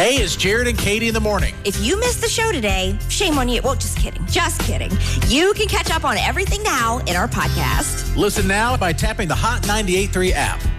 Hey, it's Jared and Katie in the morning. If you missed the show today, shame on you. Well, just kidding. Just kidding. You can catch up on everything now in our podcast. Listen now by tapping the Hot 98.3 app.